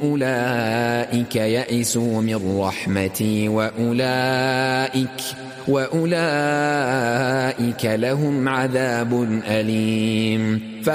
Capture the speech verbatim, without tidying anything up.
أولئك يئسوا من رحمتي وأولئك وأولئك لهم عذاب أليم.